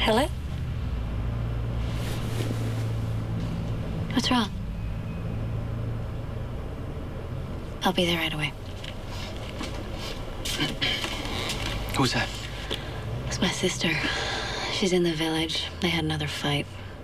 Hello? What's wrong? I'll be there right away. Who's that? It's my sister. She's in the village. They had another fight.